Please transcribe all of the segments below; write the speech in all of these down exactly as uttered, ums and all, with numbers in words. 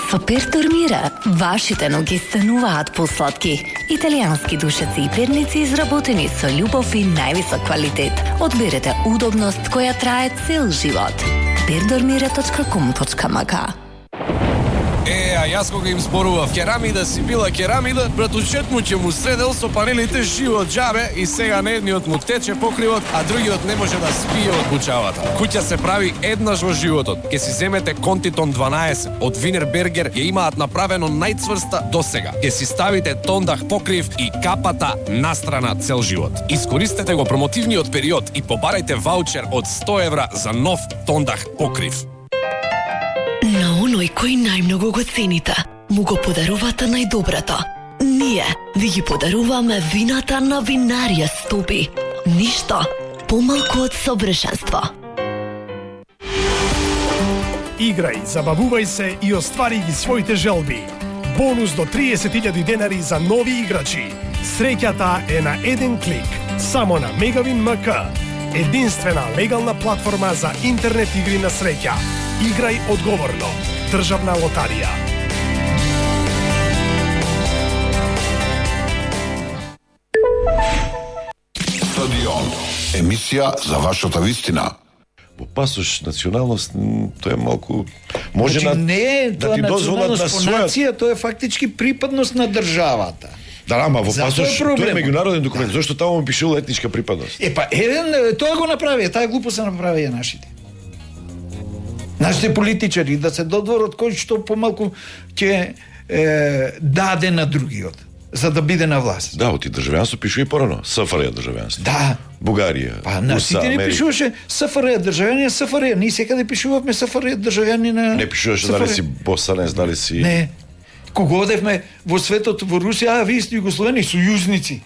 Со Пертормира вашите ноги стануваат посладки. Италијански душеци и перници изработени со љубов и највисок квалитет. Одберете удобност која трае цел живот. пердормира точка ком точка ма. Е, а јас кога им зборував керамида си била керамида, братучет му ќе му средел со панелите живо џабе и сега на едниот му тече покривот, а другиот не може да спие од бучавата. Куќа се прави еднаш во животот. Ке си земете Контитон дванаесет од Винербергер, ја имаат направено најцврста досега. Ке си ставите тондах покрив и капата настрана цел живот. Искористете го промотивниот период и побарајте ваучер од сто евра за нов тондах покрив. На оној кој најмногу го цените, му го подарувате најдоброто. Ние ви ги подаруваме вината на Винарија Стопи. Ништо помалку од совршенство. Играј, забавувај се и оствари ги своите желби. Бонус до триесет илјади денари за нови играчи. Среќата е на еден клик. Само на Мегавин МК. Единствена легална платформа за интернет игри на среќа. Играј одговорно. Државна лотарија. Стадион. Емисија за вашата вистина. Во пасош националност, тоа е малку може значи, на не е да тоа ти дозволат националност на по своја... нација, тоа е фактички припадност на државата. Да, ама во Затоа пасош е проблемот. тоа е меѓународен документ, Да. зашто таму пишува етничка припадност. Е па еден тоа го направија, таа глупост се направија нашите. Нашите политичари да се додворат кој што помалку ќе е, даде на другиот за да биде на власт. Да, оти државјанство пишува и порано, СФР државјанство. Да. Бугарија, Па на УСА, сите не Америка. пишуваше СФР државјани, СФР. Ние секаде пишувавме СФР државјани на Не пишуваше СФР. дали си босанец, дали си... Не. Кога одевме во светот, во Русија, а вие сте југословени сојузници.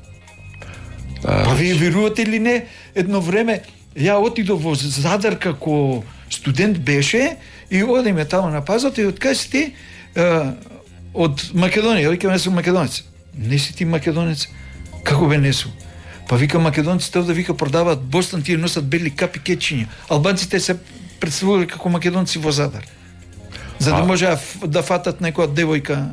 Да, Па вие верувате или не, едно време ја отидов во Задар како студент беше и одиме таму на пазот и откај си ти е, од Македонија, викам не сум македонец. Не си ти македонец. Како бе не сум? Па вика македонците овде вика продаваат бостан, тие носат бели капи кечиња. Албанците се представувале како македонци во Задар. За да А. може да фатат некоја девојка.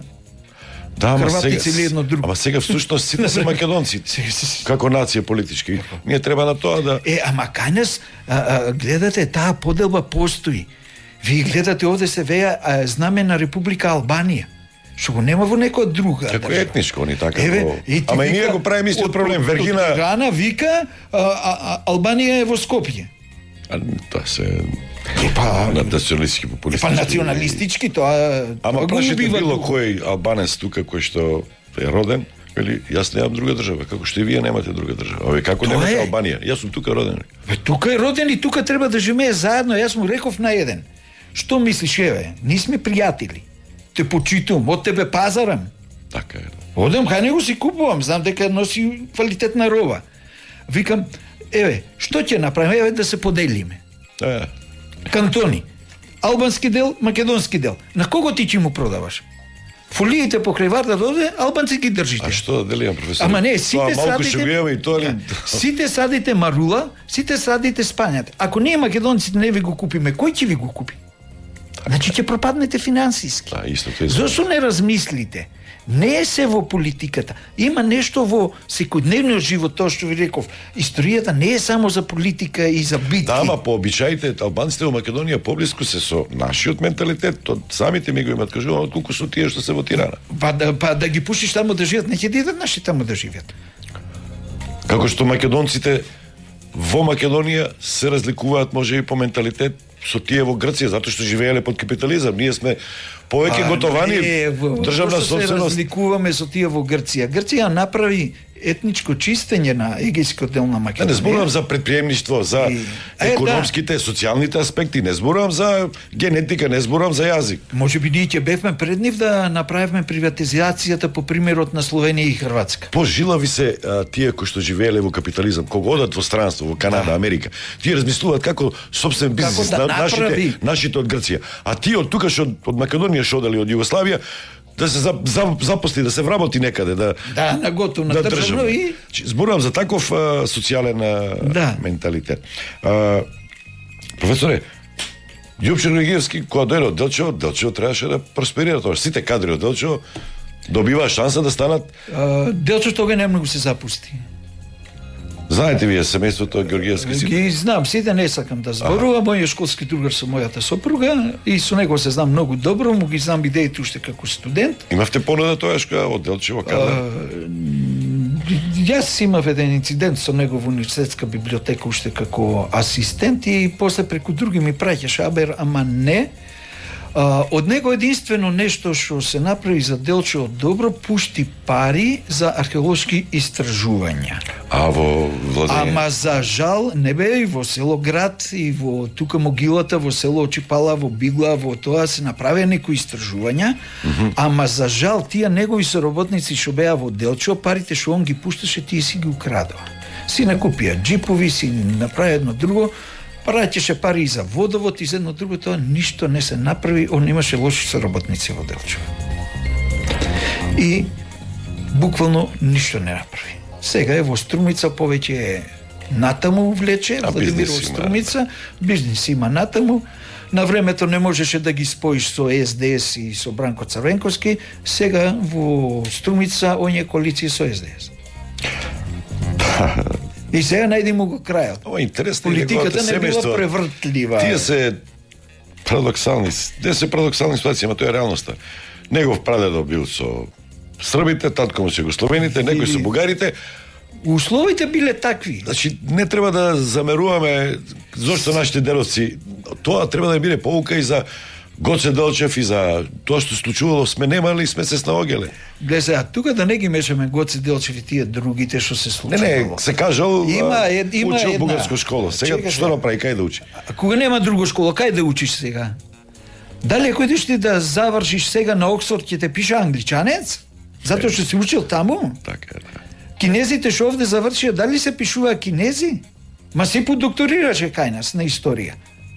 Да, ама Хрватици сега, или едно друго. ама сега всушност сите се македонци. Како нација политички. Ние треба на тоа да... Е, ама кај нас, а, а, гледате, таа поделба постои. Вие гледате овде се веја а, знаме на Република Албанија. Што го нема во некоја друга. Како држава. етничко, ни така. Еве, како- и ти Ама и ние вика, го правиме истиот од- проблем. од- Вергина... Од Тирана вика, а, а, а, Албанија е во Скопје. А, тоа се... Е, па, на националистички е, популистички. па националистички, тоа... Ама тоа го прашите убива било дух. кој албанец тука кој што е роден, вели јас немам друга држава, како што и вие немате друга држава. Ове како Тоа немате е. Албанија? Јас сум тука роден. Бе, тука е роден и тука треба да живее заедно. Јас му реков на еден. Што мислиш, еве? Ние сме пријатели. Те почитувам, од тебе пазарам. Така е. Одем, кај него си купувам, знам дека носи квалитетна роба. Викам, еве, што ќе направиме? Еве да се поделиме. Е, Кантони. Албански дел, македонски дел. На кого ти ќе му продаваш? Фолиите покрај варта доде, албанци ги држите. а што да делиам професор? Ама не, Тоа сите малку садите... шегуваме и тоа ли? Сите садите марула, сите садите спањат. Ако ние македонците не ви го купиме, кој ќе ви го купи? Значи ќе пропаднете финансиски. Да, истото е. Зошто не размислите? Не е се во политиката. Има нешто во секојдневниот живот, тоа што ви реков. Историјата не е само за политика и за битки. Да, ама по обичаите албанците во Македонија поблиску се со нашиот менталитет, то самите ми го имат кажувано колку со тие што се во Тирана. Па да, па да ги пуштиш таму да живеат, не ќе дидат наши таму да живеат. Како што македонците во Македонија се разликуваат може и по менталитет со тие во Грција, затоа што живееле под капитализам. Ние сме повеќе готовани државна Зошто се собственост. разликуваме со тие во Грција. Грција направи етничко чистење на егејскиот дел на Да, Македонија. не зборувам за предприемништво, за И- Е, економските, социјалните аспекти, не зборувам за генетика, не зборувам за јазик. Може би ние ќе бевме пред нив да направиме приватизацијата по примерот на Словенија и Хрватска. Пожилави се а, тие кои што живееле во капитализам, кога одат во странство, во Канада, Да. Америка. Тие размислуваат како собствен бизнис да на направи. нашите, нашите од Грција. А тие од тука што од Македонија што одели од Југославија, да се за, за, запости, да се вработи некаде, да Да, на готово, на да државно државно. и... Чи- Зборувам за таков а, социјален а, Да. менталитет. А, професоре, Љупчо Георгиевски кога дојде од Делчево, Делчево требаше да просперира тоа. Сите кадри од Делчево добиваа шанса да станат. Делчево тога не многу се запусти. Знаете вие семејството Георгиевски си? Ги знам, сите не сакам да зборувам, мојот школски другар со мојата сопруга и со него се знам многу добро, му ги знам идеите уште како студент. Имавте понуда тоашка од Делчево каде? Јас имав еден инцидент со него во универзитетска библиотека уште како асистент и после преку други ми праќаше, абер, ама не. А, од него единствено нешто што се направи за Делчево добро, пушти пари за археолошки истражувања. А во владење? Ама за жал не бе и во село Град и во тука могилата во село Очипала, во Бигла, во тоа се направи некои истражувања, mm-hmm. ама за жал тие негови соработници што беа во Делчево, парите што он ги пушташе, тие си ги украдоа. Си накупија джипови, си направи едно друго, праќаше пари и за водовод и за едно друго, тоа ништо не се направи, он имаше лоши соработници во Делчево. И буквално ништо не направи. Сега е во Струмица, повеќе е натаму влече, Владимир во Струмица, бизнис има натаму. На времето не можеше да ги споиш со Ес Де Ес и со Бранко Црвенковски, сега во Струмица он е коалиција со Ес Де Ес. И сега најди му го крајот. О, интересно. Политиката не била превртлива. Тие се парадоксални, не се парадоксални ситуации, ама тоа е реалноста. Негов прадедо бил со србите, татко му се југословените, некои со бугарите. Условите биле такви. Значи, не треба да замеруваме зошто нашите дедовци. Тоа треба да биде поука и за Гоце Делчев и за тоа што случувало, сме немали, сме се снаоѓале. Гледа, а тука да не ги мешаме Гоце Делчев и тие другите што се случувало. Не, не, се кажал, има, е, има учил една бугарска школа. Сега Чека, што направи, кај да учи? А кога нема друга школа, кај да учиш сега? Дали ако идеш ти да завршиш сега на Оксфорд, ќе те пише англичанец? Затоа што си учил таму? Така е, да. Кинезите што овде завршија, дали се пишува кинези? Ма си подокторираше кај нас на историја.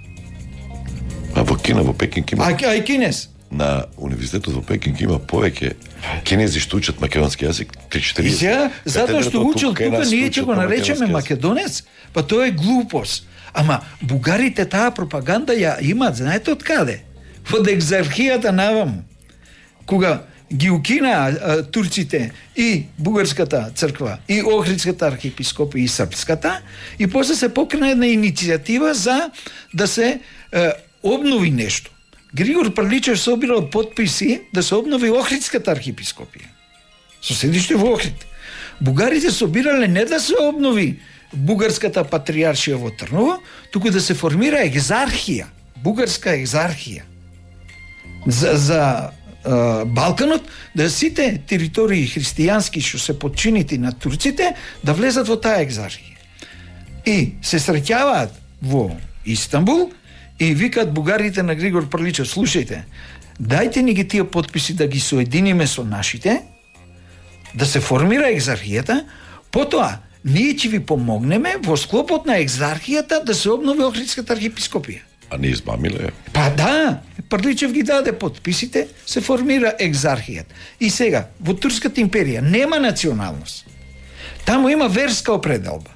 А во Кина, во Пекинг има... А, а и кинез? На универзитетот во Пекинг има повеќе кинези што учат македонски јазик, три-четири. И сега, затоа што учил тука, ние ќе го наречеме македонец, па тоа е глупост. Ама бугарите таа пропаганда ја имаат, знаете од каде? Од екзархијата наваму. Кога ги укинаа турците и бугарската црква, и Охридската архиепископија и српската, и после се покрена една иницијатива за да се е, обнови нешто. Григор Прличев собирал подписи да се обнови Охридската архиепископија. Со седиште во Охрид. Бугарите собирале не да се обнови бугарската патриаршија во Трново, туку да се формира екзархија, бугарска екзархија. За, за Uh, Балканот, да сите територии христијански што се подчинити на турците, да влезат во таа екзархија. И се среќаваат во Истанбул и викаат бугарите на Григор Прличев: слушајте, дајте ни ги тие подписи да ги соединиме со нашите, да се формира екзархијата, потоа ние ќе ви помогнеме во склопот на екзархијата да се обнови Охридската архиепископија. А не измамиле? Па да, Прличев ги даде подписите, се формира екзархијата. И сега, во Турската империја нема националност. Таму има верска определба.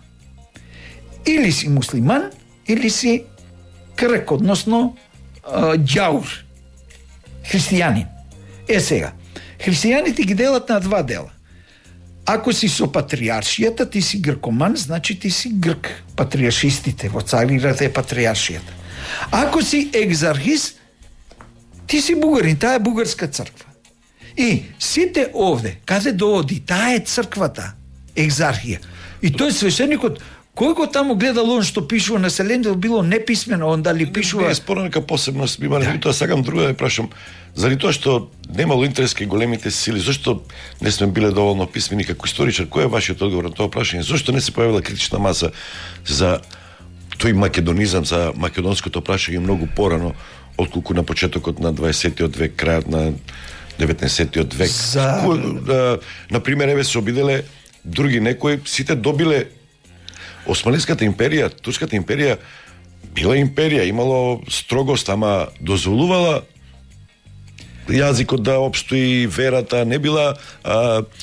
Или си муслиман, или си крк, односно ѓаур, христијанин. Е сега, христијаните ги делат на два дела. Ако си со патриаршијата, ти си гркоман, значи ти си грк. Патриаршистите во Цариград е патриаршијата. Ако си екзархист, ти си бугарин, таа е бугарска црква. И сите овде, каде дооди, таа е црквата, екзархија. И тој свешеникот, кој го таму гледал он што пишува, населението било неписмено, он дали пишува... Не, спорно нека посебност има, да. Тоа сакам друго да прашам, заради тоа што немало интерес кај големите сили, зашто не сме биле доволно писмени како историчар, кој е вашиот одговор на тоа прашање? Зашто не се појавила критична маса за тој македонизам, за македонското прашање многу порано, отколку на почетокот на дваесеттиот век, крајот на деветнаесеттиот век. За... Кој, да, например, еве се обиделе други некои, сите добиле Османската империја, Турската империја била империја, имало строгост, ама дозволувала јазикот да опстои, верата, не била а,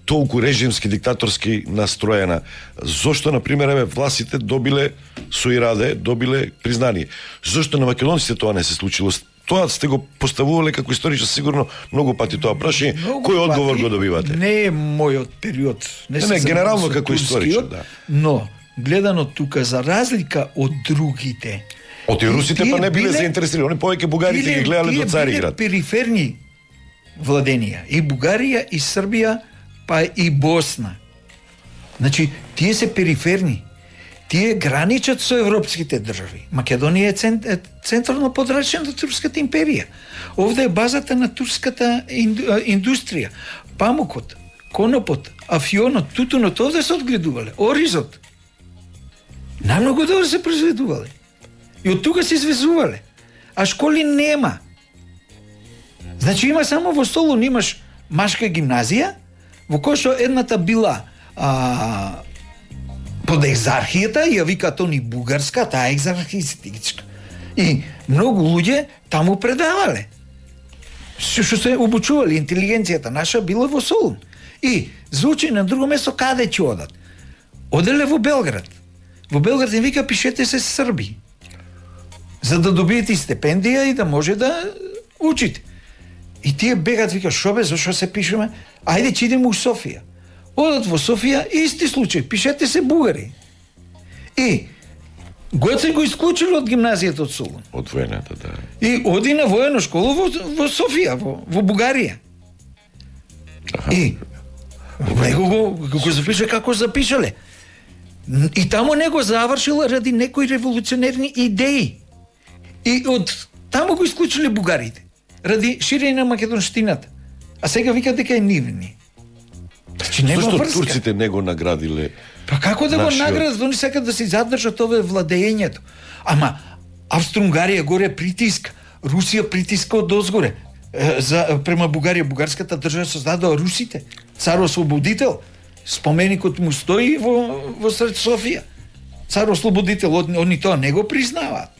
толку режимски, диктаторски настроена. Зошто, например, еве, властите добиле со Ираде, добиле признание? Зошто на македонците тоа не се случило? Тоа сте го поставувале како историчар сигурно многу пати тоа прашање. Кој одговор го добивате? Не е мојот период. Не, не, не генерално како историчар, да. Но гледано тука, за разлика од другите, од и русите па не биле заинтересирани, они повеќе бугарите ги гледале до Цариград. Тие биле периферни владенија, и Бугарија, и Србија, па и Босна. Значи, тие се периферни. Тие граничат со европските држави. Македонија е цент, централно подрачје на Турската империја. Овде е базата на турската индустрија. Памукот, конопот, афионот, тутунот, овде се одгледувале. Оризот. Најмногу добро се произведувале. И од тука се извезувале. А школи нема. Значи има само во Солун имаш машка гимназија, во која што едната била а, под екзархијата, ја викаат они бугарска, таа екзархистичка. И многу луѓе таму предавале. Што се обучували, интелигенцијата наша била во Солун. И за учење на друго место каде ќе одат? Оделе во Белград. Во Белград им вика пишете се срби. За да добиете стипендија и да може да учите. И тие бегат, вика, шо бе, зашо се пишеме? Ајде, че идеме у Софија. Одат во Софија, исти случај, пишете се бугари. И Гоце го исклучили од гимназијата од Солун. Од воената, да. И оди на воена школа во, во Софија, во, во Бугарија. Аха. И него го, го запиша како запишале. И таму не го завршил ради некои револуционерни идеи. И од таму го исклучили бугарите. Ради ширење на македонштината. А сега викат дека е нивни. Значи нема врска. Зошто турците не го наградиле? Па како да нашиот... го наградат? Они сакат да се задржат ове владењето. Ама Австро-Унгарија горе притиска, Русија притиска од озгоре. За према Бугарија, бугарската држава создадоа русите. Цар Ослободител, споменикот му стои во во сред Софија. Цар Ослободител, они тоа не го признаваат.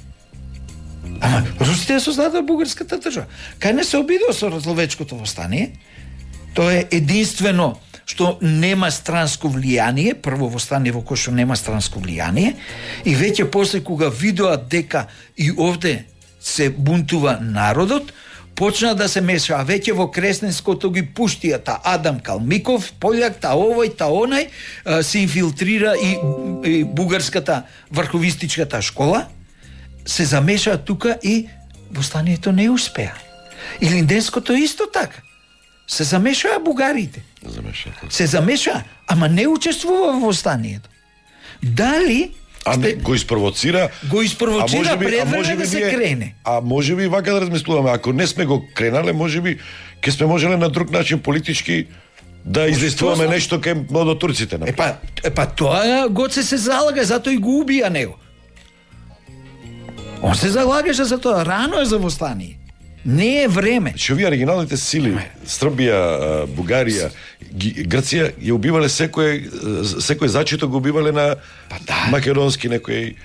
Ама русите создадоа бугарската држава. Кај не се обидува со Разловечкото востание? Тоа е единствено што нема странско влијание, прво востание во кој што нема странско влијание, и веќе после кога видоа дека и овде се бунтува народот, почна да се меша, а веќе во Кресненското ги пуштија та Адам Калмиков, пољак, та овој, та онај, се инфилтрира и, и бугарската врховистичката школа, се замеша тука и востанието не успеа. И Линденското исто така. Се замешаа бугарите. Замеша. Се замеша, ама не учествува во востанието. Дали А не, го испровоцира. Го испровоцира пред време да се ние, крене. А може би вака да размислуваме, ако не сме го кренале, може би ќе сме можеле на друг начин политички да издействуваме нешто кај младотурците. Епа, епа тоа Гоце се залага, затоа и го убија него. Он се залагаше за тоа, рано е за востание. Не е време. Че овие оригиналните сили, Србија, Бугарија, Грција, ја убивале секој, секој зачито го убивале на па да. македонски некој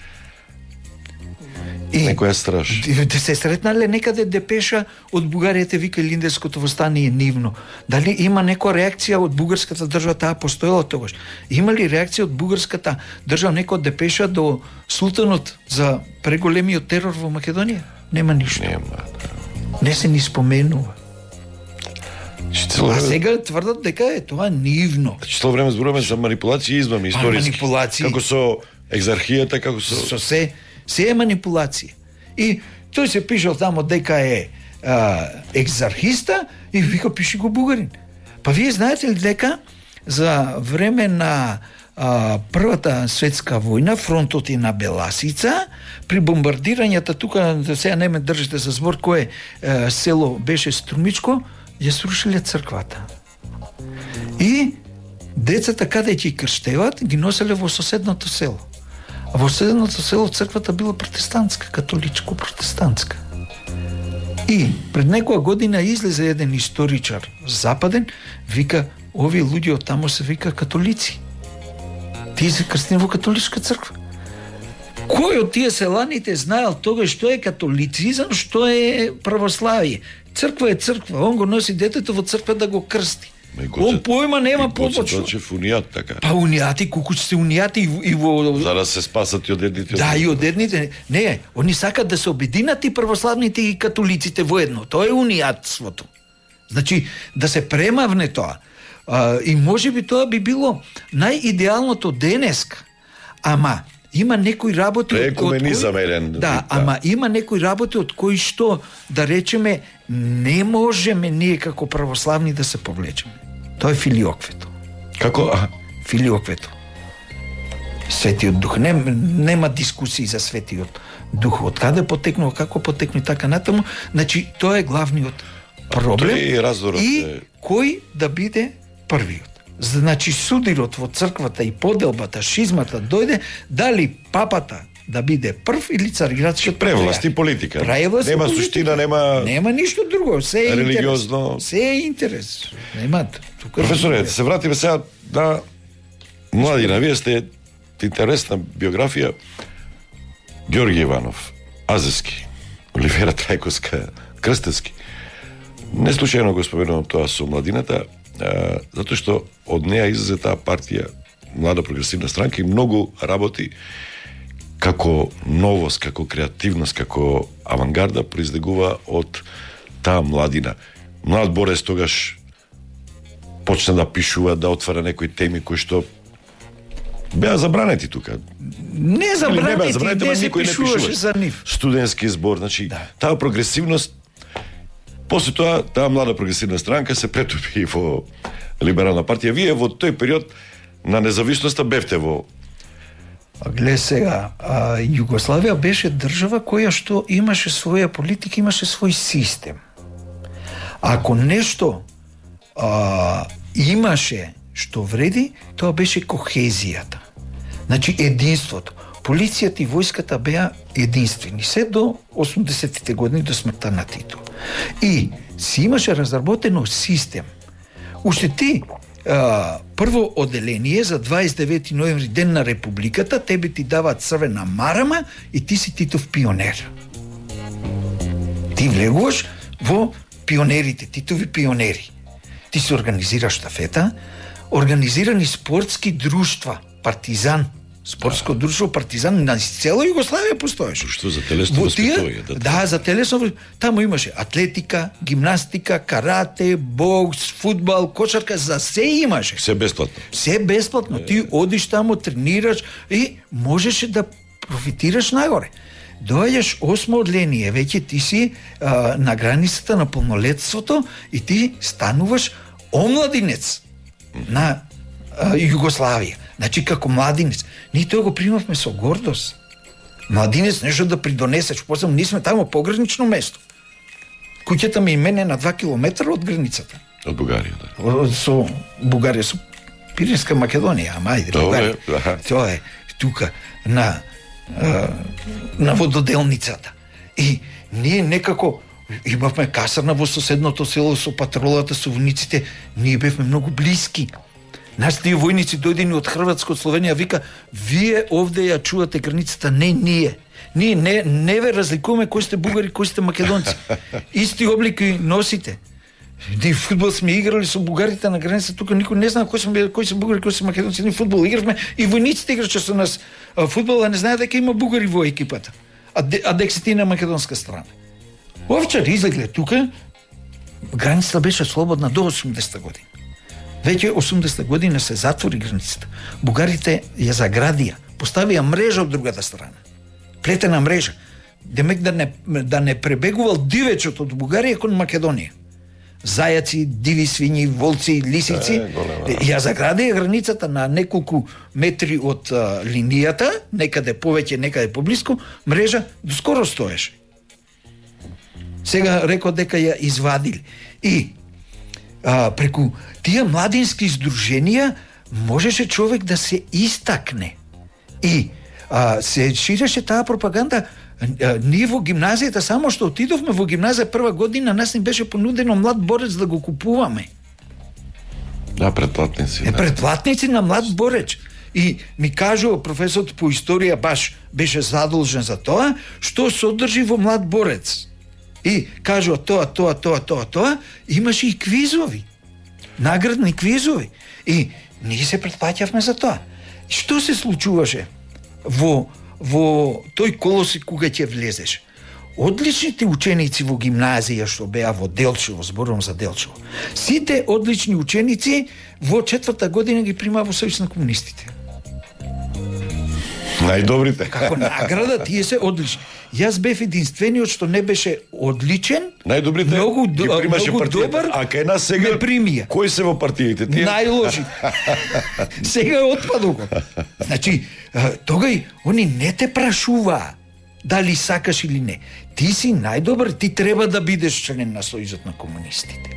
и некоја страш. Да се сретнале некаде депеша од Бугаријата, вика Линденското востание е нивно. Дали има некоја реакција од бугарската држава, таа постоела тогаш? Има ли реакција од бугарската држава, некоја депеша до султанот за преголемиот терор во Македонија? Нема ништо. Нема, да. Не се ни споменува. Цело А сега тврдат дека е тоа нивно. Цело време зборуваме за манипулации и измами историски. Манипулации. Како со екзархијата, како со... Со се, се е манипулација. И тој се пишал тамо дека е а, екзархиста и вика пиши го бугарин. Па вие знаете ли дека за време на а, Првата светска војна, фронтот е на Беласица, при бомбардирањата тука, сега не ме држите за збор, кое е, село беше Струмичко, ја срушиле црквата. И децата каде ќе крштеват, ги носеле во соседното село. А во соседното село црквата била протестантска, католичко-протестантска. И пред некоја година излезе еден историчар западен, вика, овие луѓе од тамо се вика католици. Тие се крстени во католичка црква. Кој од тие селаните знаел тогаш што е католицизам, што е православие? Црква е црква, он го носи детето во црква да го крсти. Он појма нема побочно. Гоце Дочев унијат, така. Па унијати, кукуч се унијати и во... За да се спасат и од едните. Да, и од едните. Не, они сакат да се обединат и православните и католиците воедно. Тоа е унијатството. Значи, да се премавне тоа. А, и може би тоа би било најидеалното денеска. Ама, има некои работи... Екуменизам кои... еден. Да, ама има некои работи од кои што, да речеме, не можеме ние како православни да се повлечеме. Тоа е филиоквето. Како? Филиоквето. Светиот дух. Нем, нема дискусии за Светиот дух. Од каде потекнува, како потекне, така натаму. Значи, тоа е главниот проблем. И, и кој да биде првиот. Значи, судирот во црквата и поделбата, шизмата дојде, дали папата да биде прв или цариградот ќе превласт и политика. Превласт нема политика. суштина, нема нема ништо друго, се е религиозно. Интерес. Се е интерес. Нема тука. Професоре, се вратиме сега на младина. Вие сте интересна биографија. Ѓорги Иванов, Азески, Оливера Трајковска, Крстевски. Не случајно го споменувам тоа со младината, а, затоа што од неа излезе таа партија, Млада прогресивна странка, и многу работи како новост, како креативност, како авангарда произлегува од таа младина. Млад борец тогаш почна да пишува, да отвара некои теми кои што беа забранети тука. Не забранети, не беа забранети, не се пишуваше за нив. Студентски збор, значи, да. Таа прогресивност, после тоа, таа Млада прогресивна странка се претопи во либерална партија. Вие во тој период на независноста бевте во... Гле сега, а, Југославија беше држава која што имаше своја политика, имаше свој систем. Ако нешто а, имаше што вреди, тоа беше кохезијата. Значи, единството. Полицијата и војската беа единствени. Се до осумдесетите години, до смртта на Тито. И си имаше разработено систем. Уште ти, а, прво оделение за дваесет и девети ноември, ден на Републиката, тебе ти даваат црвена марама и ти си Титов пионер. Ти влегуваш во пионерите, Титови пионери. Ти се организираш штафета, организирани спортски друштва, Партизан, спортско да. друштво Партизан, на цела Југославија постоеше. Што за телесно воспитување? Да, да, за телесно. Таму имаше атлетика, гимнастика, карате, бокс, фудбал, кошарка, за се имаше. Се бесплатно. Се бесплатно. Е... Ти одиш таму, тренираш и можеше да профитираш нагоре. Доаѓаш осмо одление, веќе ти си а, на границата на полнолетството и ти стануваш омладинец на а, Југославија. Значи, како младинец. Ние тоа го примавме со гордост. Младинец нешто да придонесеш. Посебно, ние сме тамо погранично место. Куќата ми имене на два километра од границата. Од Бугарија, да. Од, со Бугарија, со Пиринска Македонија, ама ајде, Бугарија. Да. Тоа е тука, на, а, на вододелницата. И ние некако имавме касарна во соседното село со патролата, со војниците. Ние бевме многу блиски. Нас тие војници дојдени од Хрватска, од Словенија, вика, вие овде ја чувате границата, не ние. Ние не, не ве разликуваме кои сте бугари, кои сте македонци. Исти облики носите. Ние фудбал сме играли со бугарите на границата, тука никој не знае кои сме кои се бугари, кои се македонци. Ние фудбал игравме и војниците играче со нас фудбал, а не знаат дека има бугари во екипата. А, де, а дека се ти на македонска страна. Овчар излегле тука, границата беше слободна до осумдесета година. Веќе осумдесета година се затвори границата. Бугарите ја заградија, поставија мрежа од другата страна. Плетена мрежа. Демек да не, да не пребегувал дивечот од Бугарија кон Македонија. Зајаци, диви свињи, волци, лисици. Е, ја заградија границата на неколку метри од а, линијата, некаде повеќе, некаде поблиску, мрежа доскоро стоеше. Сега рекол дека ја извадили. И а, преку тие младински издруженија можеше човек да се истакне. И а, се ширеше таа пропаганда. А, ние во гимназијата, само што отидовме во гимназија прва година, нас ни беше понудено млад борец да го купуваме. Да, предплатници. Е, предплатници на млад борец. И ми кажува професорот по историја, баш беше задолжен за тоа, што содржи во млад борец. И кажува тоа, тоа, тоа, тоа, тоа, имаше и квизови. наградни квизови. И ние се предпаќавме за тоа. Што се случуваше во во тој колосек кога ќе влезеш? Одличните ученици во гимназија што беа во Делчево, зборувам за Делчево, сите одлични ученици во четврта година ги прима во Сојуз на комунистите. Најдобрите. Како награда, тие се одлични. Јас бев единствениот што не беше одличен. Најдобрите многу, ги примаше многу партијата. добар, а кај нас сега ме примија. Кои се во партиите? Тие? Најлоши. Сега отпадува. Значи, тогај, они не те прашуваа дали сакаш или не. Ти си најдобар, ти треба да бидеш член на Сојузот на комунистите.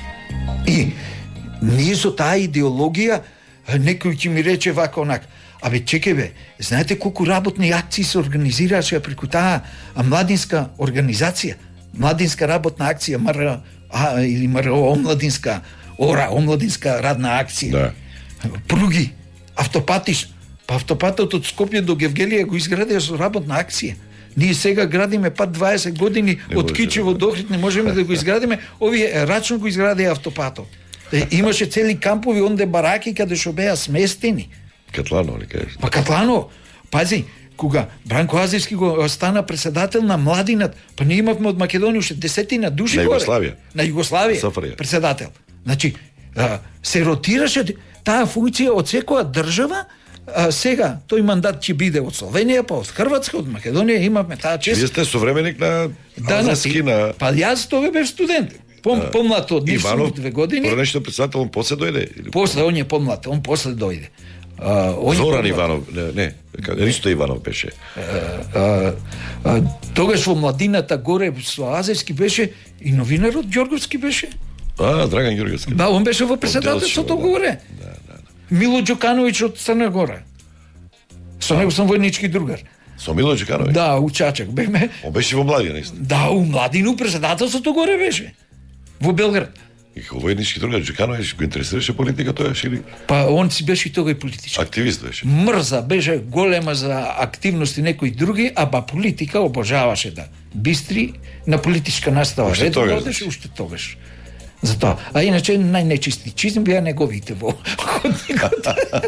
И ние со таа идеологија, некој ќе ми рече вака онак, абе чекај бе, знаете колку работни акции се организираше преку таа младинска организација, младинска работна акција, МР, а, или МРО, омладинска ора, омладинска радна акција. Да. Пруги, автопатиш, па автопатот од Скопје до Гевгелија го изградија со работна акција. Ние сега градиме пат дваесет години не од Кичево до Охрид, не можеме да го изградиме, овие рачно го изградија автопатот. Е, имаше цели кампови онде бараки каде што беа сместени. Катлано, ли кажеш? Па Катлано, пази, кога Бранко Азевски го стана председател на младинат, па ние имавме од Македонија уште десетина души на горе. Југославија. На Југославија. Софрија. Председател. Значи, а, се ротираше таа функција од секоја држава. А, сега тој мандат ќе биде од Словенија, па од Хрватска, од Македонија, имавме таа чест. Вие сте современик на Азевски, на... Па јас тога бев студент. Пом, а, помлад од нив Иванов, две години. Иванов, нешто председател, он после дојде? Или... После, он е помлад, он после дојде. А, он Зоран Иванов, не, не, Ристо Иванов беше. А, а, а, тогаш во младината горе со Азевски беше и новинарот Ѓорговски беше. А, Драган Ѓорговски. Да, он беше во председателството да. горе. Да, да, да. Мило Ѓокановиќ од Црна Гора. Со него сум војнички другар. Со Мило Ѓокановиќ? Да, у Чачак беме. Он беше во младина, наистина. Да, у младину председателството горе беше. Во Белград. И како војнички другар Ѓокановиќ го интересираше политика тојаш или? Па он си беше и тој политички. Активист беше. Мрза беше голема за активности некои други, а ба политика обожаваше да бистри на политичка настава. Уште Редно тогаш, одеше уште тогаш. Затоа. А иначе најнечисти чизм беа неговите во ходникот.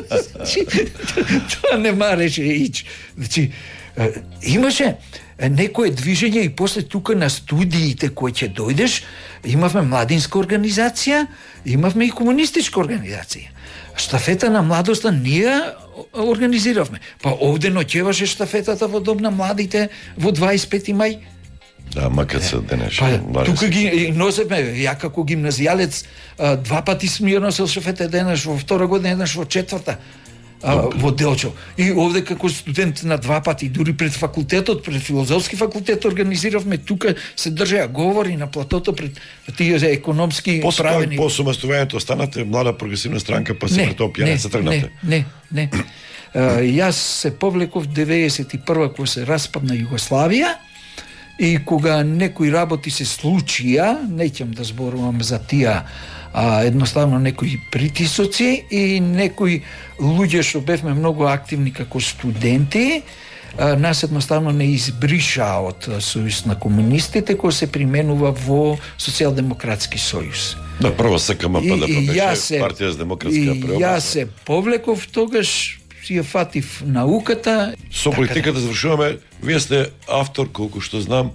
Тоа не мареше ич. Значи, имаше некое движење и после тука на студиите кои ќе дојдеш, имавме младинска организација, имавме и комунистичка организација. Штафета на младоста ние организиравме. Па овде ноќеваше штафетата во дом на младите во дваесет и пети мај. Да, МКЦ денеш. Па, тука ги носевме, ја како гимназијалец, два пати сум ја носел штафета, еднаш во втора година, еднаш во четврта. А, во Делчево. И овде како студент на два пати, дури пред факултетот, пред филозофски факултет организиравме, тука се држеа говори на платото пред тие за економски После правени. по самостојањето останате млада прогресивна странка, па се претопија, се тргнате. Не, не, не. А, јас се повлеков деветдесет и прва кога се распадна Југославија и кога некои работи се случија, неќам да зборувам за тие, а едноставно некои притисоци и некои луѓе што бевме многу активни како студенти, а, нас едноставно не избриша од Сојуз на комунистите кој се применува во Социјалдемократски сојуз. Да, прво СКМП да беше се, партија за демократска преобрана. И јас се повлеков тогаш, си ја фатив науката. Со политиката завршуваме. Вие сте автор, колку што знам,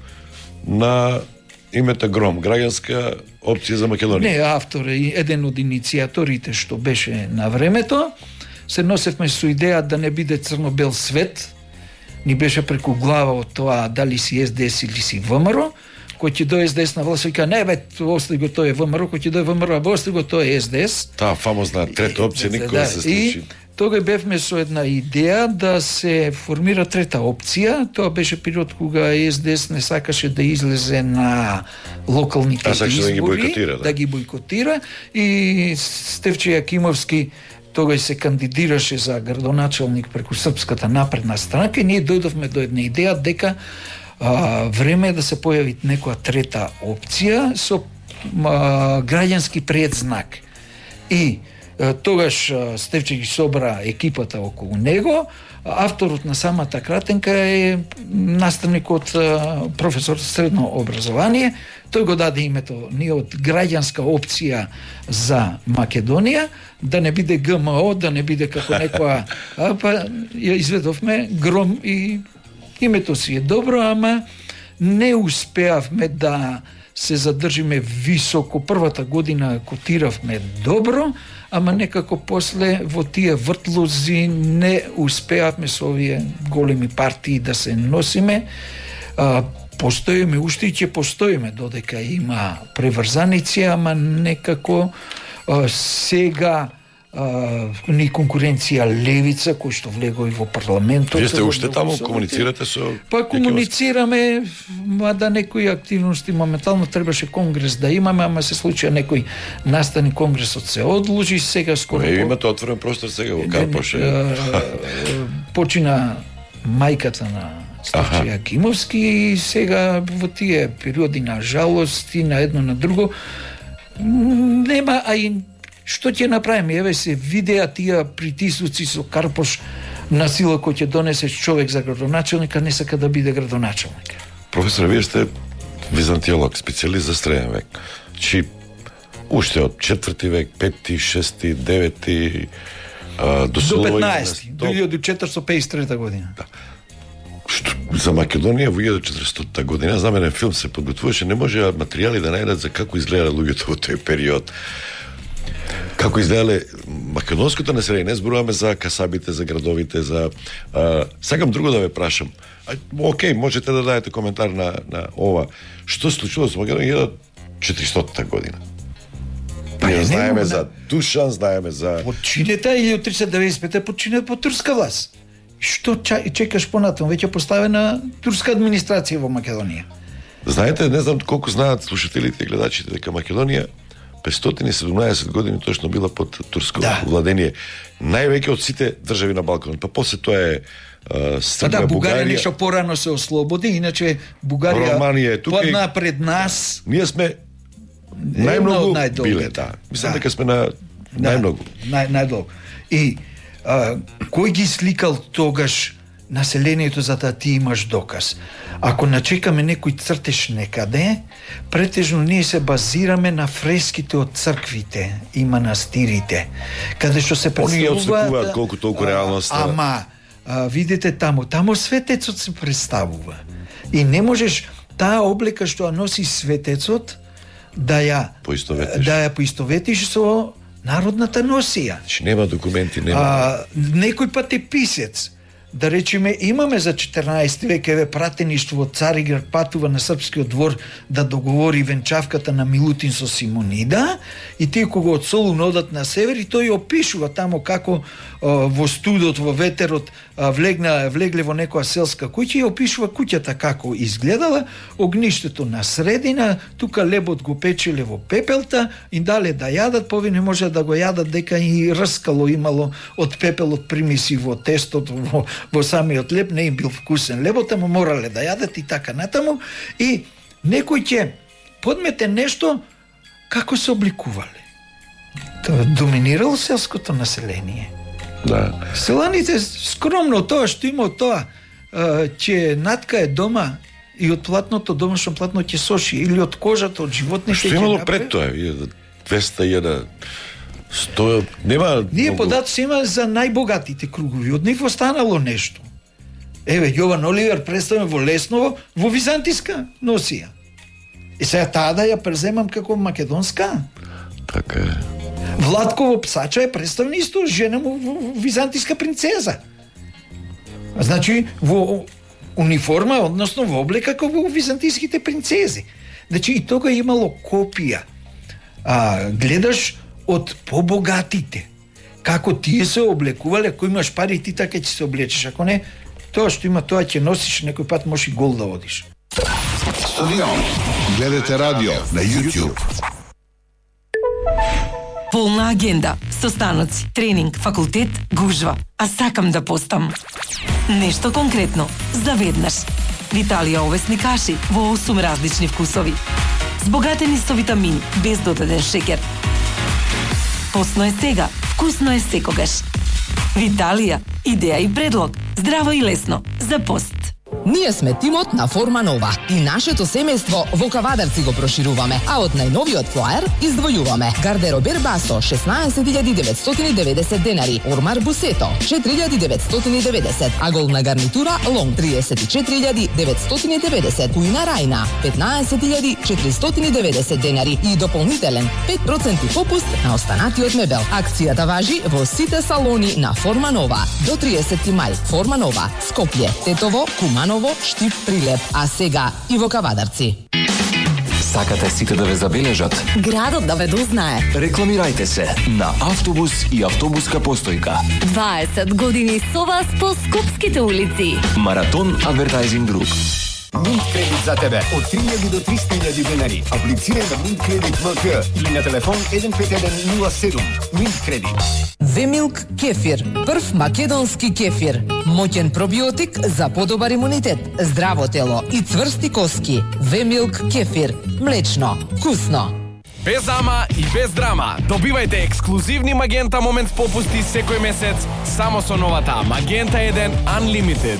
на името Гром, граѓанска опција за Македонија. Не, автор е еден од иницијаторите што беше на времето. Се носевме со идеја да не биде црно-бел свет. Ни беше преку глава од тоа дали си Ес Де Ес или си ВМРО. Кој ќе дое Ес Де Ес на власт, вика, не бе, остави го тој е ВМРО, кој ќе дое ВМРО, а остави го тој е Ес Де Ес. Таа фамозна трета опција никој да, не се случи. Тога бевме со една идеја да се формира трета опција. Тоа беше период кога Ес Де Ес не сакаше да излезе на локалните избори, да ги бойкотира, да. да ги бойкотира и Стефче Јакимовски тогаш се кандидираше за градоначалник преку Српската напредна странка и ние дојдовме до една идеја дека а, време е да се појави некоја трета опција со а, граѓански предзнак. И тогаш Стефче ги собра екипата околу него. Авторот на самата кратенка е наставник од професор средно образование. Тој го даде името ние од граѓанска опција за Македонија, да не биде Г М О, да не биде како некоја, а, па ја изведовме Гром и името си е добро, ама не успеавме да се задржиме високо. Првата година котиравме добро, ама некако после во тие вртлози не успеавме со овие големи партии да се носиме. А, постоиме, уште и ќе постоиме, додека има преврзаници, ама некако а, сега а, ни конкуренција левица, кој што влегои во парламентот. Вие сте уште таму, комуницирате со... Па комуницираме, мада некои активности моментално требаше конгрес да имаме, ама се случија некој настани конгресот се одложи, сега скоро... Е, имате отворен простор сега во Карпош. Почина мајката на Ставче Јакимовски и сега во тие периоди на жалост и на едно на друго нема, а и што ќе направиме? Еве се видеа тие притисоци со Карпош на сила кој ќе донесе човек за градоначелник, а не сака да биде градоначелник. Професор, вие сте византиолог, специјалист за среден век. Чи уште од четврти век, пети, шести, девети, а, до до петнаесети, до илјада четиристотини и пеесет и трета година. Да. Што за Македонија во илјада четиристотина година, знам еден филм се подготвуваше, не може материјали да најдат за како изгледа луѓето во тој период. Како изгледале македонското население, не зборуваме за касабите, за градовите, за... А, сакам друго да ве прашам. А, окей, можете да дадете коментар на, на ова. Што се случило со Македонија илјада четиристотина година? Па ние знаеме за Душан, знаеме за... Починета илјада триста деветдесет и пета починет по турска власт. Што чекаш понатаму? Веќе поставена турска администрација во Македонија. Знаете, не знам колку знаат слушателите и гледачите дека Македонија петстотини и седумнаесет години точно била под турско да. владение. Највеќе од сите држави на Балканот. Па после тоа е uh, Србија, да, Бугарија, Бугарија нешто порано се ослободи, иначе Бугарија Романија, тука подна пред нас. Ние сме најмногу биле, да. Мислам да. дека сме на најмногу. Да, нај, најдолго. И а, кој ги сликал тогаш населението за да ти имаш доказ? Ако начекаме некој цртеж некаде, претежно ние се базираме на фреските од црквите и манастирите, каде што се представуваат... Они отсекуваат колку толку реалност. Ама, а, видите таму, таму светецот се представува. И не можеш таа облека што носи светецот да ја поистоветиш, да ја поистоветиш со народната носија. Значи нема документи, нема... А, некој пат е писец. Да речеме, имаме за четрнаесети век еве пратеништво од Цариград патува на српскиот двор да договори венчавката на Милутин со Симонида и тие кога од Солун одат на север и тој опишува тамо како о, во студот, во ветерот влегна, влегле во некоја селска куќа и опишува куќата како изгледала, огништето на средина, тука лебот го печеле во пепелта и дале да јадат, пове не може да го јадат дека и рскало имало од пепелот примиси во тестото, во во самиот леб, не им бил вкусен лебот, ама морале да јадат и така натаму. И некој ќе подмете нешто како се обликувале. Тоа доминирало селското население. Да. Селаните скромно тоа што има тоа, ќе натка е дома и од платното домашно платно ќе соши или од кожата од животните. Што имало пред тоа? двеста илјада сто нема. Ние многу... податоци има за најбогатите кругови. Од нив останало нешто. Еве, Јован Оливер представен во Лесново во византиска носија. И сега таа да ја преземам како македонска. Така е. Владко во Псача е представен исто жена му во византиска принцеза. Значи, во униформа, односно во облека како во византиските принцези. Значи, и тога имало копија. А, гледаш од побогатите. Како тие се облекувале, ако имаш пари ти така ќе се облечеш, ако не, тоа што има тоа ќе носиш, некој пат можеш и гол да одиш. Стадион. Гледате радио на YouTube. Полна агенда, состаноци, тренинг, факултет, гужва. А сакам да постам нешто конкретно, заведнаш. Виталија овесни каши во осум различни вкусови. Збогатени со витамини, без додаден шеќер. Постно е сега, вкусно е секогаш. Виталија, идеја и предлог, здраво и лесно за пост. Ние сме тимот на Форма Нова и нашето семејство во Кавадарци го прошируваме, а од најновиот флаер издвојуваме гардеробер Басо шеснаесет илјади деветстотини и деветдесет денари, Ормар Бусето четири илјади деветстотини и деветдесет, а голна гарнитура Лонг триесет и четири илјади деветстотини и деветдесет, Куина Рајна петнаесет илјади четиристотини и деветдесет денари и дополнителен пет проценти попуст на останатиот мебел. Акцијата важи во сите салони на Форма Нова до триесети мај. Форма Нова, Скопје, Тетово, Куманово, Штип, Прилеп, а сега и во Кавадарци. Сакате сите да ве забележат? Градот да ве дознае. Рекламирајте се на автобус и автобуска постојка. дваесет години со вас по скопските улици. Маратон Адвертайзинг Груп. Мунт кредит за тебе од три илјади до триста илјади денари. Аплицирај на Мунт кредит ВК или на телефон еден пет еден нула седум. Мунт кредит. Вемилк кефир, прв македонски кефир. Моќен пробиотик за подобар имунитет, здраво тело и цврсти коски. Вемилк кефир, млечно, вкусно. Без ама и без драма. Добивајте ексклузивни Магента Момент попусти секој месец само со новата Магента еден Unlimited.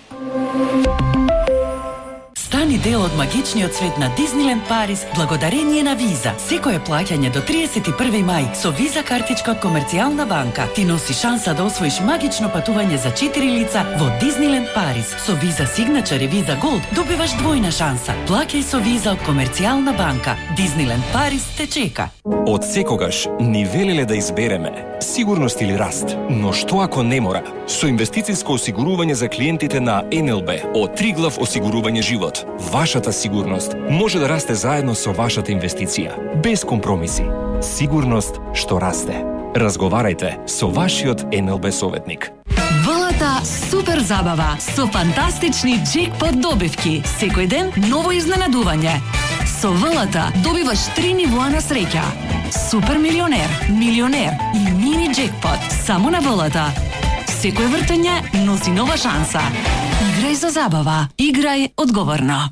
Стани дел од магичниот свет на Дизниленд Париз благодарение на Виза. Секое плаќање до триесет и први мај со Виза картичка од Комерцијална банка ти носи шанса да освоиш магично патување за четири лица во Дизниленд Париз. Со Виза Сигначар и Виза Голд добиваш двојна шанса. Плаќај со Виза од Комерцијална банка. Дизниленд Париз те чека. Од секогаш ни велеле да избереме сигурност или раст, но што ако не мора? Со инвестициско осигурување за клиентите на Ен Ел Бе од Триглав осигурување живот. Вашата сигурност може да расте заедно со вашата инвестиција, без компромиси. Сигурност што расте. Разговарајте со вашиот Ен Ел Бе советник. ВЛТ супер забава со фантастични джекпот добивки. Секој ден ново изненадување. Со ВЛТ добиваш три нивоа на среќа. Супер милионер, милионер и мини джекпот само на ВЛТ. Секој вртење носи нова шанса. Играј за забава. Играј одговорно.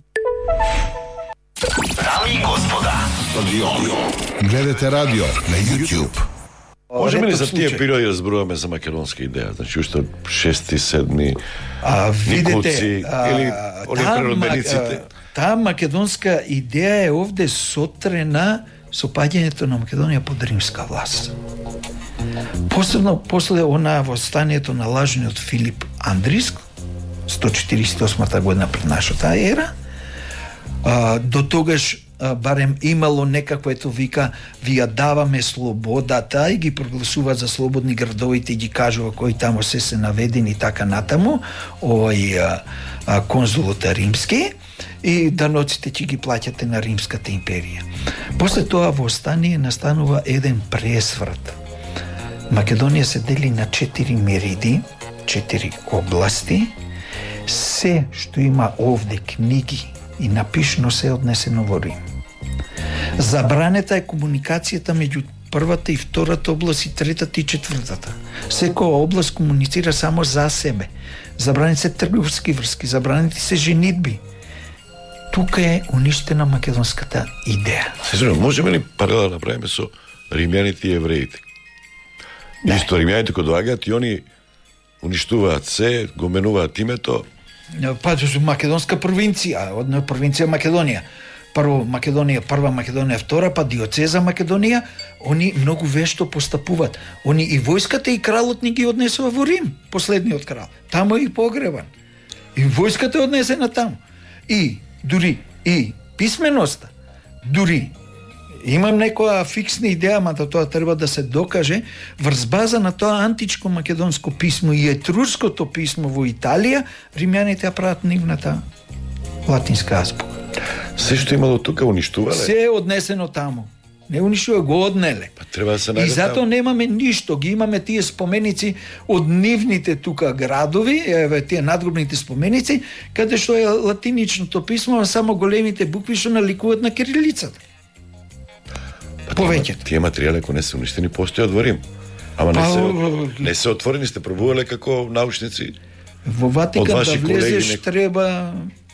Дами и господа, стадион. Гледате радио на YouTube. Можеме ли за тие периоди да зборуваме за македонска идеја? Значи, уште шести, седми, а, видите, Николци, а, или они преродбениците? Таа македонска идеја е овде сотрена со паѓањето на Македонија под римска власт. Посебно после она восстанието на лажниот Филип Андриск, сто четириесет и осма година пред нашата ера, а, до тогаш а, барем имало некакво, ето вика, ви ја даваме слободата и ги прогласува за слободни градовите и ги кажува кои тамо се се наведени така натаму, овој а, а, конзулот римски, и даноците ќе ги плаќате на Римската империја. После тоа восстание настанува еден пресврат. Македонија се дели на четири мериди, четири области. Се што има овде книги и напишано се однесено во Рим. Забранета е комуникацијата меѓу првата и втората област и третата и четвртата. Секоја област комуницира само за себе. Забранети се трговски врски, забранети се женитби. Тука е уништена македонската идеја. Сезоно, можеме ли паралел да направиме со римјаните и евреите? Да. Исто римјаните кои доаѓаат и они уништуваат се, го менуваат името. Па, македонска провинција, одна провинција Македонија. Прво Македонија, прва Македонија, втора, па диоцеза Македонија, они многу вешто постапуваат. Они и војската и кралот ни ги однесува во Рим, последниот крал. Тамо е и погребан. И војската е однесена тамо. И дури и писменоста, дури имам некоја фиксна идеја, ама да тоа треба да се докаже, врз база на тоа античко македонско писмо и етруското писмо во Италија, римјаните ја прават нивната латинска азбука. Се што имало тука уништувале? Се е однесено тамо. Не уништува, го однеле. Па треба да се најде. И затоа немаме ништо, ги имаме тие споменици од нивните тука градови, еве тие надгробните споменици, каде што е латиничното писмо, а само големите букви што наликуваат на кирилицата. Па, повеќето. Тие материјали кои не се уништени постојат во Рим. Ама не се, не се отворени, сте пробувале како научници. Во Ватикан да влезеш неко... треба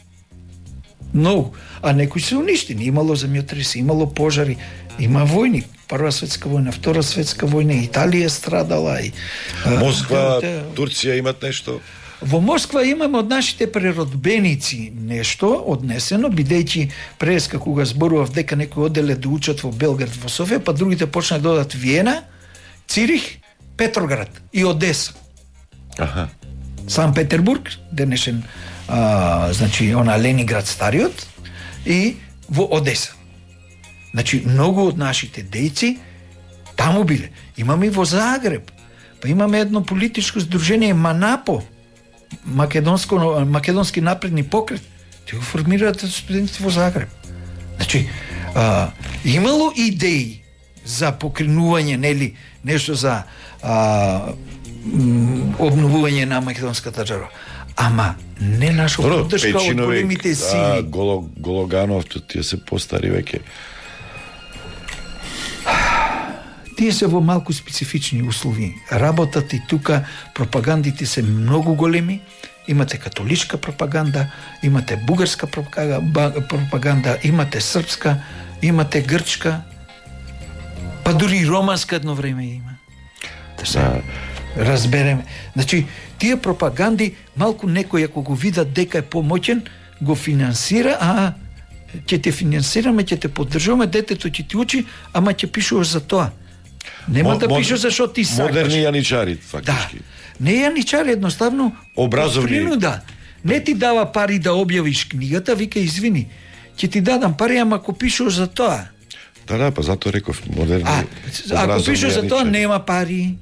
многу. А некои се уништени. Имало земјотреси, имало пожари, има војни. Прва светска војна, втора светска војна, Италија страдала и Москва, Турција имат нешто. Во Москва имаме од нашите преродбеници нешто однесено, бидејќи преска кога зборував дека некои оделе да учат во Белград, во Софија, па другите почнаа да одат Виена, Цирих, Петроград и Одеса. Аха. Сан Петербург, денешен а, значи она Ленинград стариот, и во Одеса. Значи многу од нашите дејци таму биле. Имаме и во Загреб. Па имаме едно политичко здружение МАНАПО, македонско македонски напредни покрет. Ти го формираат студентите во Загреб. Значи а, имало идеи за покренување, нели, нешто за а, обновување на македонската држава. Ама не наша поддршка од големите сили. Голо, Гологанов, тие се постари веќе. Тие се во малку специфични услови. Работат и тука, пропагандите се многу големи. Имате католичка пропаганда, имате бугарска пропаганда, имате српска, имате грчка, па дури и романска едно време има. Да се разбереме. Значи, тие пропаганди, малку некој ако го видат дека е помоќен, го финансира, а ќе те финансираме, ќе те поддржуваме, детето ќе ти учи, ама ќе пишуваш за тоа. Нема да пишеш зашто ти сакаш. Модерни јаничари, фактички. Да. Не јаничари, едноставно образовни. Принуда. Не ти дава пари да објавиш книгата, вика извини. Ќе ти дадам пари, ама ако пишеш за тоа. Да, да, па затоа реков модерни. А, ако пишеш за тоа нема пари.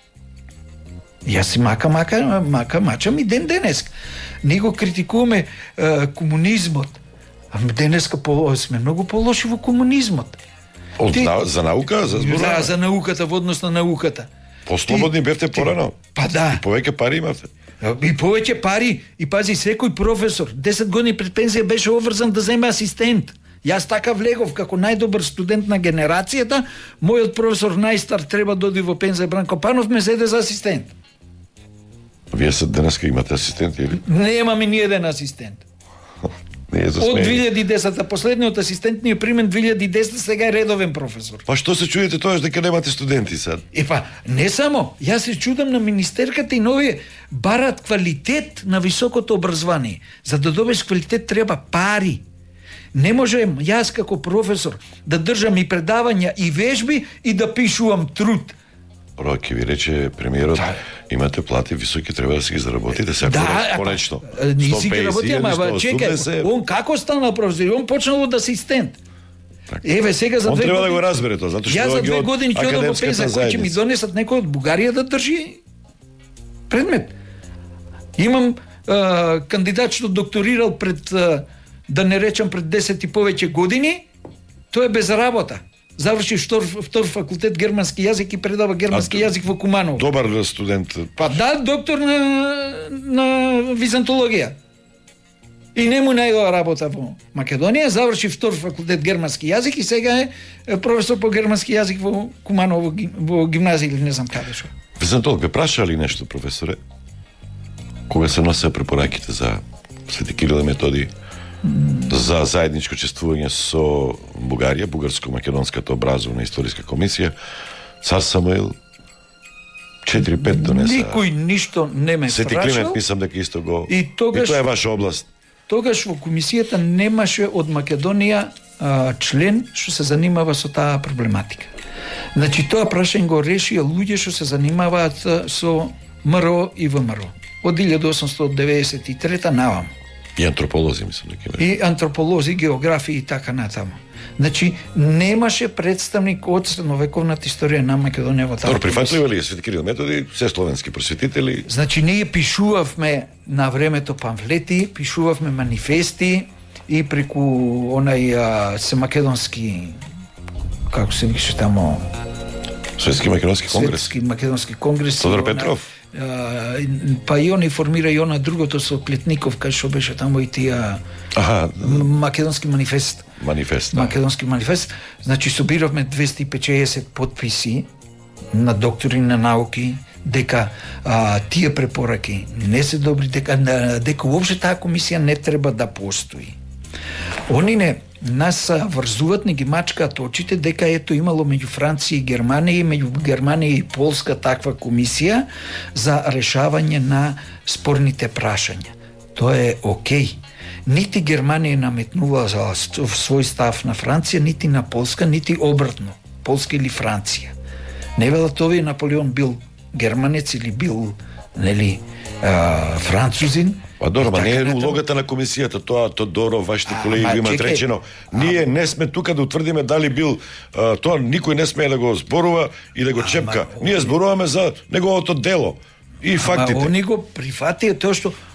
Јас си мака, мака, мака, мачам и ден денес. Ние го критикуваме е, комунизмот. Ама денеска по, сме многу по-лоши во комунизмот. Од, Ти, на, за наука, за зборуване? Да, за науката, во однос на науката. Послободни бевте порано. Па да. И повеќе пари имавте. И повеќе пари. И пази, секој професор, десет години пред пензија беше обврзан да земе асистент. Јас така влегов како најдобар студент на генерацијата, мојот професор најстар треба да оди во пензија, Бранко Панов ме зеде за асистент. Вие се денеска имате асистенти или? Не имаме ни еден асистент. Не е за смење. Од две илјади и десета, последниот асистент ни е примен две илјади и десета, сега е редовен професор. Па што се чудите тоа дека немате студенти сад? Е па, не само, јас се чудам на министерката и новие барат квалитет на високото образование. За да добиеш квалитет треба пари. Не можем јас како професор да држам и предавања и вежби и да пишувам труд. Роки ви рече премиерот, да. Имате плати високи, треба да си ги заработите сега да, конечно. Не си ги работи, ама чекај, он како станал професор? Он почнал од асистент. Так. Еве сега за он две треба години... да го разбере тоа, затоа што ја за две од години ќе одам во пензија, кој ќе ми донесат некој од Бугарија да држи предмет. Имам а, кандидат што докторирал пред а, да не речам пред десет и повеќе години, тој е без работа. Заврши втор, втор факултет германски јазик и предава германски а, јазик во Куманово. Добар студент. Па да, доктор на, на византологија. И не му најдова работа во Македонија, заврши втор факултет германски јазик и сега е професор по германски јазик во Куманово во гимназија или не знам каде што. Византолог, ве прашали нешто, професоре? Кога се носеа препораките за Свети Кирил и Методиј? За заедничко чествување со Бугарија, Бугарско-македонската образовна историска комисија, Цар Самуил четири-пет донеса. Никој ништо не ме Свети прашал. Климент мислам дека исто го. И тогаш, и тоа е ваша област. Тогаш во комисијата немаше од Македонија а, член што се занимава со таа проблематика. Значи тоа прашање го решија луѓе што се занимаваат со МРО и ВМРО од илјада осумстотини деветдесет и трета наваму. И антрополози, мислам дека има. И антрополози, географи и така натаму. Значи, немаше представник од средновековната историја на Македонија во таа. Добро, прифатливо ли е Свети Кирил Методи, се словенски просветители? Значи, ние пишувавме на времето памфлети, пишувавме манифести и преку онај а, се македонски, како се викаше тамо... Светски македонски конгрес. Светски македонски конгрес. Тодор Петров. Uh, па и они формира и она другото со Плетников, кај што беше тамо и тие Аха, македонски манифест. Манифест. Да. Македонски манифест. Значи собиравме двесте и петдесет подписи на доктори на науки дека а, тие препораки не се добри, дека дека уопште таа комисија не треба да постои. Они не нас врзуват, не ги мачкаат очите дека ето имало меѓу Франција и Германија, меѓу Германија и Полска таква комисија за решавање на спорните прашања. Тоа е окей. Нити Германија наметнува за свој став на Франција, нити на Полска, нити обратно, Полска или Франција. Не велат овие Наполеон бил германец или бил, нели, а, французин. Па добро, ма не е улогата на комисијата, тоа Тодоро, вашите колеги го имат речено. Ние не сме тука да утврдиме дали бил а, тоа, никој не смее да го зборува и да го чепка. Ние зборуваме за неговото дело и фактите. Ама они го прифатија тоа што